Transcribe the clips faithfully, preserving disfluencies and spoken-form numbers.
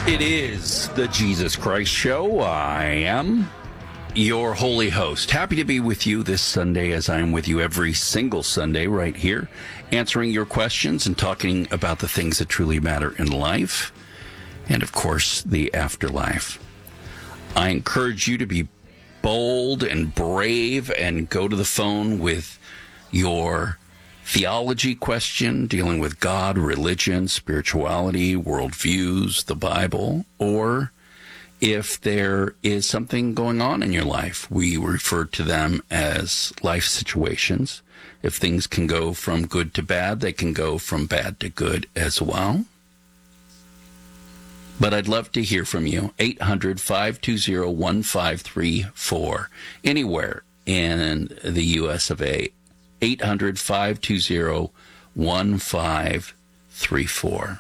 It is the Jesus Christ Show. I am your holy host. Happy to be with you this Sunday, as I am with you every single Sunday right here, answering your questions and talking about the things that truly matter in life and, of course, the afterlife. I encourage you to be bold and brave and go to the phone with your theology question dealing with God, religion, spirituality, worldviews, the Bible, or if there is something going on in your life. We refer to them as life situations. If things can go from good to bad, they can go from bad to good as well. But I'd love to hear from you. eight hundred, five two zero, one five three four. Anywhere in the U S of A. eight hundred, five two zero, one five three four.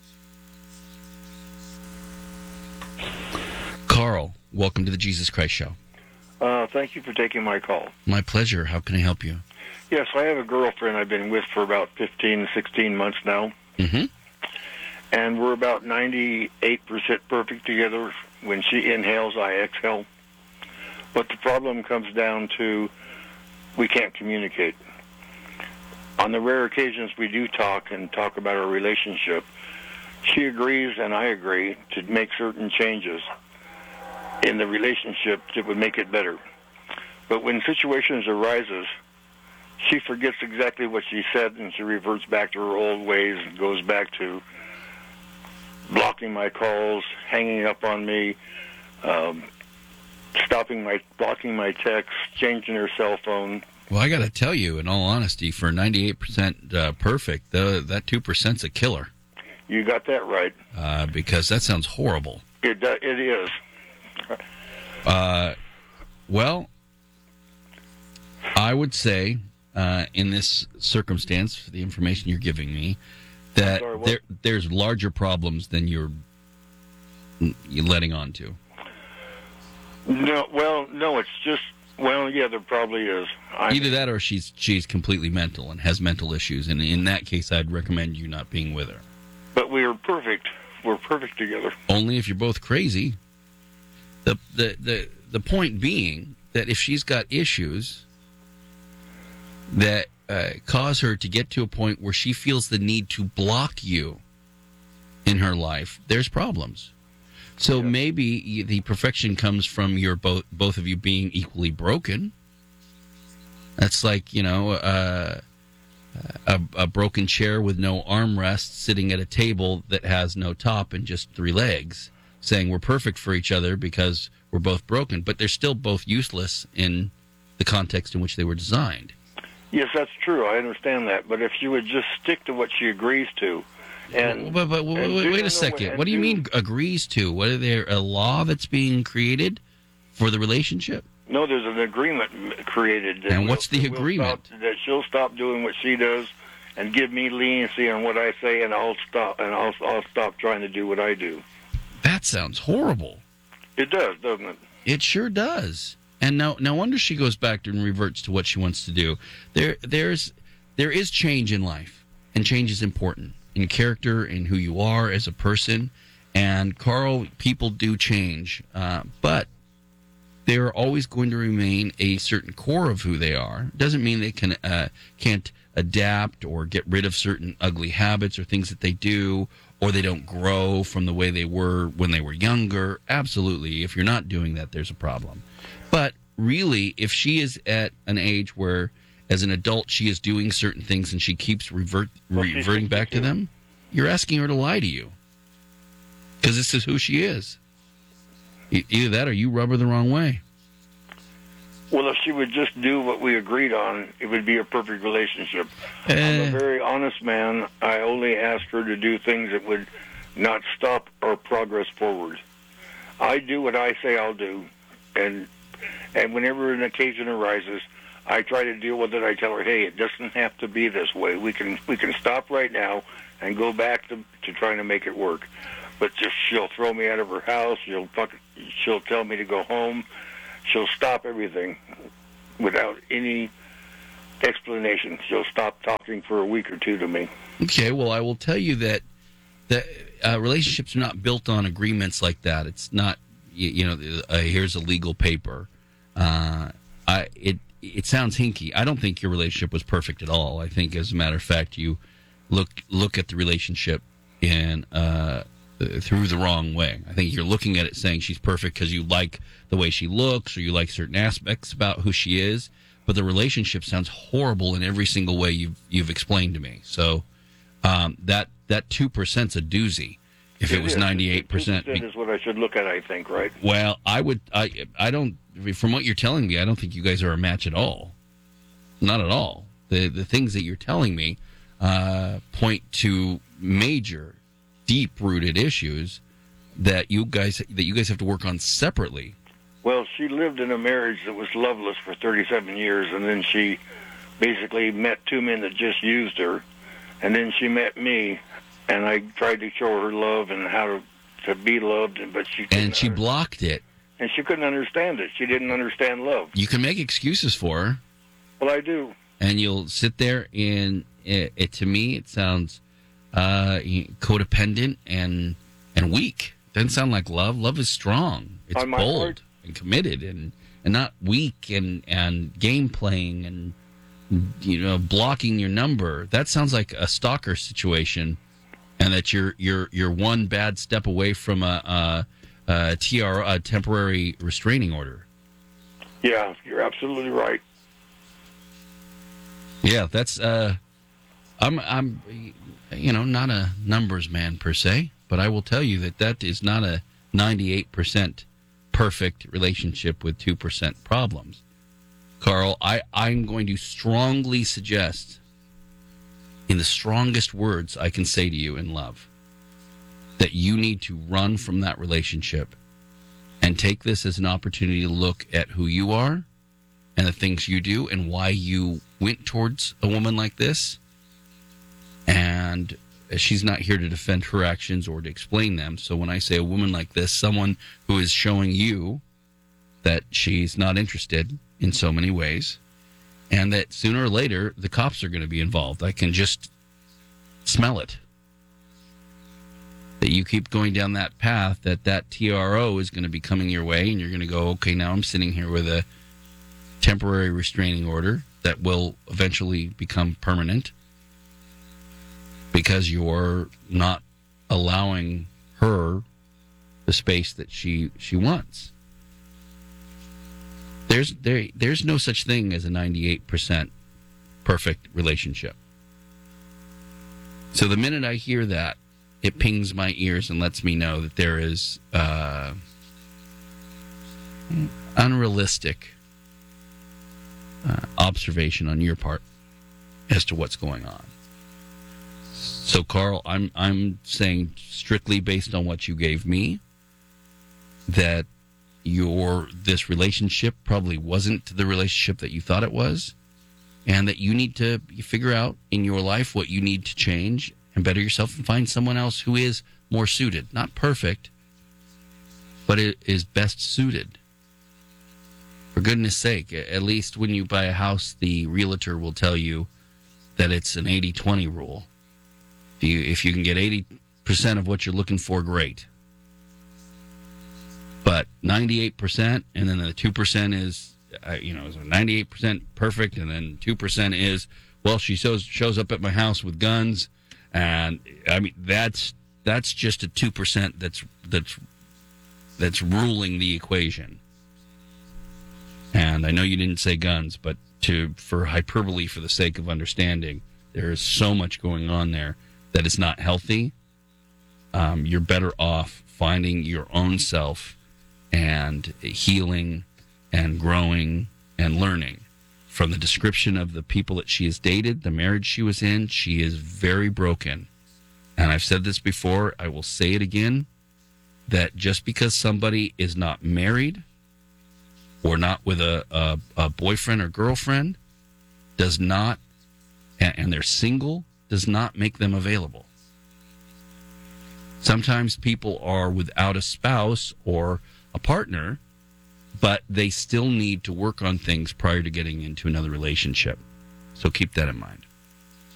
Carl, welcome to the Jesus Christ Show. Uh, thank you for taking my call. My pleasure. How can I help you? Yes, I have a girlfriend I've been with for about fifteen, sixteen months now. Mm-hmm. And we're about ninety-eight percent perfect together. When she inhales, I exhale. But the problem comes down to we can't communicate. On the rare occasions we do talk and talk about our relationship, she agrees and I agree to make certain changes in the relationship that would make it better. But when situations arises, she forgets exactly what she said and she reverts back to her old ways and goes back to blocking my calls, hanging up on me, um, stopping my, blocking my texts, changing her cell phone. Well, I got to tell you, in all honesty, for ninety-eight percent uh, perfect, the, that two percent's a killer. You got that right. Uh, because that sounds horrible. It, uh, it is. Uh, well, I would say, uh, in this circumstance, the information you're giving me, that Sorry, there there's larger problems than you're, you're letting on to. No, well, no, it's just, well, yeah, there probably is. I Either that or she's she's completely mental and has mental issues, and in that case, I'd recommend you not being with her. But we are perfect. We're perfect together. Only if you're both crazy. The the the, the point being that if she's got issues that uh, cause her to get to a point where she feels the need to block you in her life, there's problems. So yeah. maybe the perfection comes from your both both of you being equally broken. That's like, you know, uh, a, a broken chair with no armrest sitting at a table that has no top and just three legs, saying we're perfect for each other because we're both broken, but they're still both useless in the context in which they were designed. Yes, that's true. I understand that. But if she would just stick to what she agrees to, and but, but, wait, and wait, do, wait a second. and What do you do, mean agrees to? What are there a law that's being created for the relationship? No, there's an agreement created. That And what's the we'll, we'll agreement? stop, that she'll stop doing what she does, and give me leniency on what I say, and I'll stop, and I'll I'll stop trying to do what I do. That sounds horrible. It does, doesn't it? It sure does. And no, no wonder she goes back and reverts to what she wants to do. There, there's, there is change in life, and change is important in character, in who you are as a person. And Carl, people do change, uh, but they are always going to remain a certain core of who they are. Doesn't mean they can uh, can't adapt or get rid of certain ugly habits or things that they do, or they don't grow from the way they were when they were younger. Absolutely. If you're not doing that, there's a problem. But really, if she is at an age where, as an adult, she is doing certain things and she keeps revert, Well, reverting back to them, you're asking her to lie to you. Because this is who she is. E- either that or you rub her the wrong way. Well, if she would just do what we agreed on, it would be a perfect relationship. Uh, I'm a very honest man. I only asked her to do things that would not stop our progress forward. I do what I say I'll do, and and whenever an occasion arises, I try to deal with it. I tell her, hey, it doesn't have to be this way. We can we can stop right now and go back to to trying to make it work. But just she'll throw me out of her house. She'll fuck, she'll tell me to go home. She'll stop everything without any explanation. She'll stop talking for a week or two to me. Okay, well, I will tell you that that uh, relationships are not built on agreements like that. It's not, you, you know, uh, here's a legal paper. Uh, I it it sounds hinky. I don't think your relationship was perfect at all. I think, as a matter of fact, you look look at the relationship in uh, through the wrong way. I think you're looking at it saying she's perfect because you like the way she looks or you like certain aspects about who she is. But the relationship sounds horrible in every single way you've you've explained to me. So um, that that two percent's a doozy. If it, it was ninety-eight percent, that is what I should look at. I think, right? Well, I would. I I don't. From what you're telling me, I don't think you guys are a match at all. Not at all. The the things that you're telling me uh, point to major, deep-rooted issues that you guys that you guys have to work on separately. Well, she lived in a marriage that was loveless for thirty-seven years, and then she basically met two men that just used her, and then she met me, and I tried to show her love and how to, to be loved, but she couldn't and she under- blocked it. And she couldn't understand it. She didn't understand love. You can make excuses for her. Well, I do. And you'll sit there and it, it to me it sounds uh, codependent and and weak. Doesn't sound like love. Love is strong. It's On my bold part, and committed and, and not weak and, and game playing and you know blocking your number. That sounds like a stalker situation, and that you're you're you're one bad step away from a, a, a T R a temporary restraining order. Yeah, you're absolutely right. Yeah, that's uh, I'm I'm you know not a numbers man per se, but I will tell you that that is not a ninety-eight percent perfect relationship with two percent problems. Carl, I, I'm going to strongly suggest, in the strongest words I can say to you in love, that you need to run from that relationship and take this as an opportunity to look at who you are and the things you do and why you went towards a woman like this. And she's not here to defend her actions or to explain them. So when I say a woman like this, someone who is showing you that she's not interested in so many ways, and that sooner or later the cops are going to be involved. I can just smell it. That you keep going down that path, that that T R O is going to be coming your way, and you're going to go, okay, now I'm sitting here with a temporary restraining order that will eventually become permanent because you're not allowing her the space that she she wants. There's there there's no such thing as a ninety-eight percent perfect relationship. So the minute I hear that, it pings my ears and lets me know that there is uh, unrealistic uh, observation on your part as to what's going on. So, Carl, I'm I'm saying strictly based on what you gave me that your this relationship probably wasn't the relationship that you thought it was, and that you need to figure out in your life what you need to change and better yourself and find someone else who is more suited. Not perfect, but it is best suited. For goodness sake, at least when you buy a house, the realtor will tell you that it's an eighty twenty rule. If you, if you can get eighty percent of what you're looking for, great. But ninety-eight percent, and then the two percent is, uh, you know, ninety-eight percent perfect, and then two percent is, well, she shows shows up at my house with guns, and I mean that's that's just a two percent that's that's that's ruling the equation. And I know you didn't say guns, but to for hyperbole, for the sake of understanding, there is so much going on there that is not healthy. Um, you're better off finding your own self and healing and growing and learning. From the description of the people that she has dated, the marriage she was in, she is very broken. And I've said this before, I will say it again, that just because somebody is not married or not with a, a, a boyfriend or girlfriend does not, and, and they're single, does not make them available. Sometimes people are without a spouse or a partner, but they still need to work on things prior to getting into another relationship. So keep that in mind.